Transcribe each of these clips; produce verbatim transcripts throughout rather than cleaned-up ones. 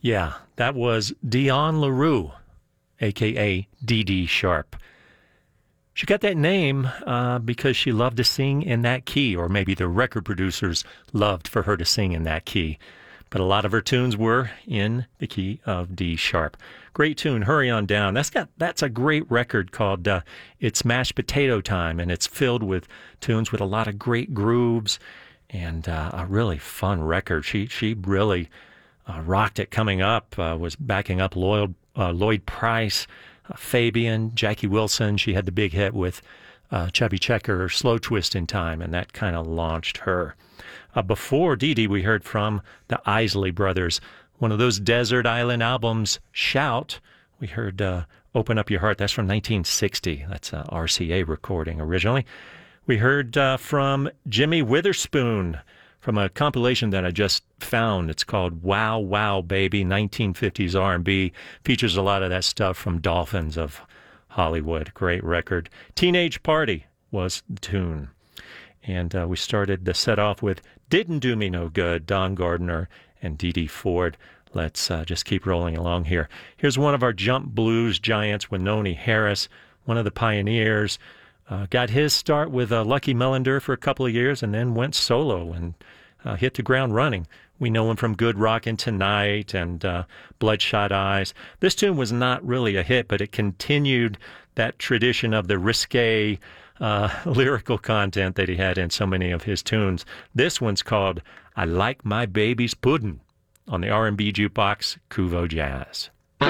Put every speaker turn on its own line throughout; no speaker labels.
Yeah, that was Dionne LaRue, a k a. Dee Dee Sharp. She got that name uh, because she loved to sing in that key, or maybe the record producers loved for her to sing in that key. But a lot of her tunes were in the key of D sharp. Great tune, Hurry On Down. That's got that's a great record called uh, It's Mashed Potato Time, and it's filled with tunes with a lot of great grooves and uh, a really fun record. She she really uh, rocked it coming up, uh, was backing up Lloyd, uh, Lloyd Price, uh, Fabian, Jackie Wilson. She had the big hit with uh, Chubby Checker, Slow Twist in Time, and that kind of launched her. Uh, before Dee Dee, we heard from the Isley Brothers, one of those desert island albums, Shout. We heard uh, Open Up Your Heart. That's from nineteen sixty. That's an R C A recording originally. We heard uh, from Jimmy Witherspoon from a compilation that I just found. It's called Wow Wow Baby, nineteen fifties R and B. Features a lot of that stuff from Dolphins of Hollywood. Great record. Teenage Party was the tune. And uh, we started the set off with Didn't Do Me No Good, Don Gardner and Dee Dee Ford. Let's uh, just keep rolling along here. Here's one of our jump blues giants, Wynonie Harris, one of the pioneers. Uh, got his start with uh, Lucky Melander for a couple of years and then went solo and uh, hit the ground running. We know him from Good Rockin' Tonight and uh, Bloodshot Eyes. This tune was not really a hit, but it continued that tradition of the risque Uh, lyrical content that he had in so many of his tunes. This one's called I Like My Baby's Puddin' on the R and B Jukebox, Kuvo Jazz.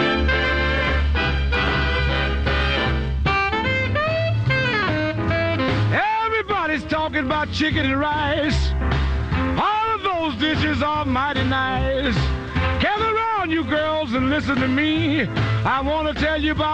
Everybody's talking about chicken and rice. All of those dishes are mighty nice. Gather around, you girls, and listen to me. I want to tell you about